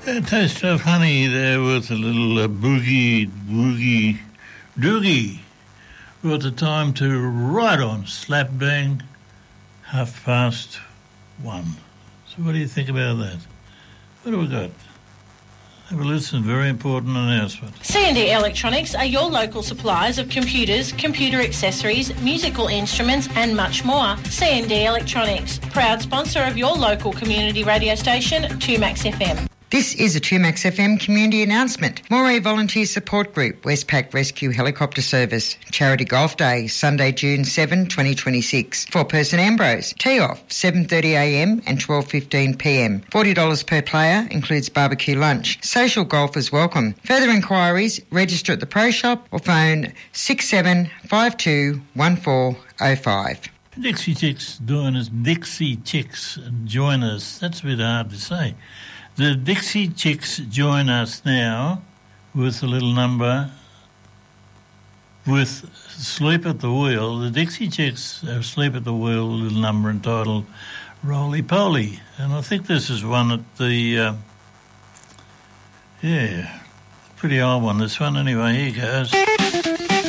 A taste of honey there with a little boogie, woogie, doogie. Brought the time to right on slap bang 1:30. So what do you think about that? What do we got? Have a listen, very important announcement. C&D Electronics are your local suppliers of computers, computer accessories, musical instruments and much more. C&D Electronics, proud sponsor of your local community radio station, 2Max FM. This is a 2Max FM community announcement. Moray Volunteer Support Group, Westpac Rescue Helicopter Service, Charity Golf Day, Sunday, June 7, 2026. Four-person Ambrose. Tee-off, 7:30am and 12:15pm. $40 per player, includes barbecue lunch. Social golfers welcome. Further inquiries, register at the Pro Shop or phone 67521405. Dixie Chicks join us. Dixie Chicks join us. That's a bit hard to say. The Dixie Chicks join us now with a little number with Sleep at the Wheel. The Dixie Chicks have Sleep at the Wheel, a little number entitled Roly Poly. And I think this is one at the, pretty old one, this one. Anyway, here goes.